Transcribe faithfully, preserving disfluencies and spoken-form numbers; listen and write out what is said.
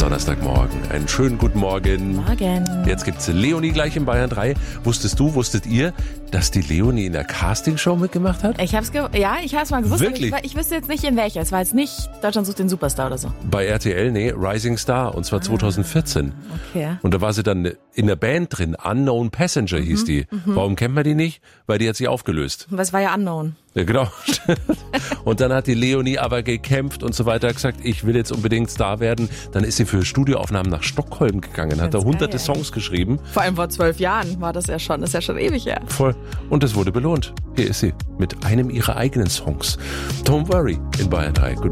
Donnerstagmorgen. Einen schönen guten Morgen. Morgen. Jetzt gibt's Leonie gleich in Bayern drei. Wusstest du, wusstet ihr, dass die Leonie in der Castingshow mitgemacht hat? Ich hab's ge- ja, ich hab's mal gewusst. Wirklich? Aber ich, ich wüsste jetzt nicht in welcher. Es war jetzt nicht Deutschland sucht den Superstar oder so. Bei R T L, nee, Rising Star. Und zwar zweitausendvierzehn. Okay. Und da war sie dann in der Band drin. Unknown Passenger hieß Mhm, die. Warum kennt man die nicht? Weil die hat sich aufgelöst. Was war ja unknown. Ja, genau. Und dann hat die Leonie aber gekämpft und so weiter, gesagt, ich will jetzt unbedingt Star werden. Dann ist sie für Studioaufnahmen nach Stockholm gegangen, hat da hunderte geil. Songs geschrieben. Vor allem vor zwölf Jahren war das ja schon. Das ist ja schon ewig her. Voll. Und es wurde belohnt. Hier ist sie mit einem ihrer eigenen Songs. Don't Worry in Bayern drei. Guten